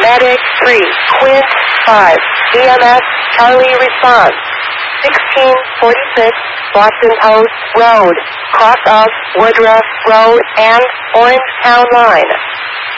Medic 3, Quint 5, EMS, Charlie response. 1646 Boston Post Road, cross of Woodruff Road and Orange Town Line.